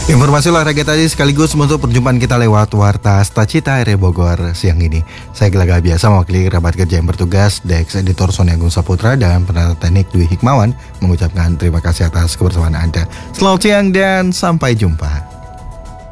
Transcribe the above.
Informasi olahraga tadi sekaligus untuk perjumpaan kita lewat Warta Stacita area Bogor siang ini. Saya Gelaga biasa mewakili kerabat kerja yang bertugas, Dex Editor Sony Agung Saputra dan penata teknik Dwi Hikmawan mengucapkan terima kasih atas kebersamaan Anda. Selamat siang dan sampai jumpa.